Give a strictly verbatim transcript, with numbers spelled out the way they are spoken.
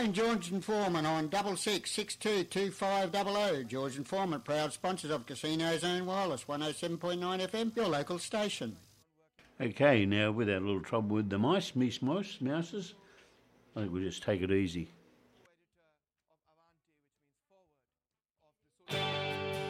phone George and Foreman on double six six two two five double oh. George and Foreman, proud sponsors of Casino Zone Wireless, one oh seven point nine F M, your local station. Okay, now with our little trouble with the mice, meese mice, mouses, I think we'll just take it easy.